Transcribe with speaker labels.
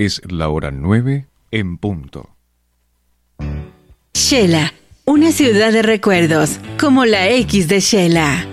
Speaker 1: Es la hora 9 en punto.
Speaker 2: Shela, una ciudad de recuerdos, como la X de Shela.